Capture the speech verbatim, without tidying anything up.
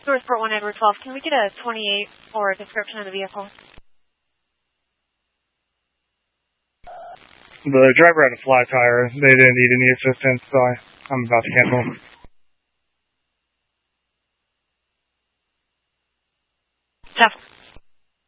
Northport one Edward twelve, can we get a twenty-eight or a description of the vehicle? The driver had a flat tire. They didn't need any assistance, so I, I'm about to cancel. Tough.